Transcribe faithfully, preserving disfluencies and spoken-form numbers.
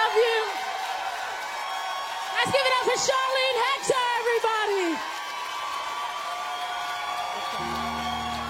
love you. Let's give it up for Charlene Hector, everybody.